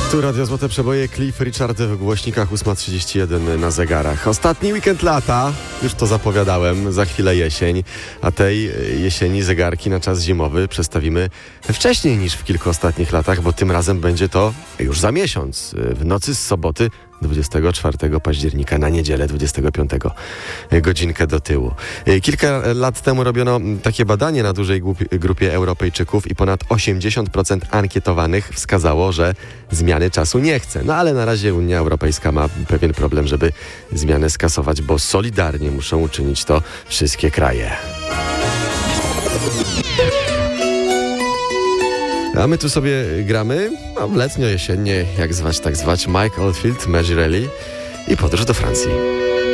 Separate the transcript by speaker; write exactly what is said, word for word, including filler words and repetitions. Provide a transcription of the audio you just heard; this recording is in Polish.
Speaker 1: Tu Radio Złote Przeboje, Cliff Richard w głośnikach, ósma trzydzieści jeden na zegarach. Ostatni weekend lata, już to zapowiadałem, za chwilę jesień, a tej jesieni zegarki na czas zimowy przestawimy wcześniej niż w kilku ostatnich latach, bo tym razem będzie to już za miesiąc, w nocy z soboty dwudziestego czwartego października na niedzielę dwudziestego piątego, godzinkę do tyłu. Kilka lat temu robiono takie badanie na dużej grupie Europejczyków i ponad osiemdziesiąt procent ankietowanych wskazało, że zmiany czasu nie chce. No ale na razie Unia Europejska ma pewien problem, żeby zmianę skasować, bo solidarnie muszą uczynić to wszystkie kraje. A my tu sobie gramy, no letnio, jesiennie, jak zwać, tak zwać, Mike Oldfield, Majorelli i podróż do Francji.